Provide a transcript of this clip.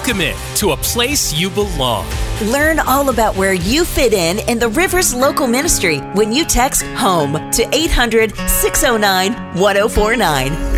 Welcome to a place you belong. Learn all about where you fit in the Rivers Local Ministry when you text HOME to 800-609-1049.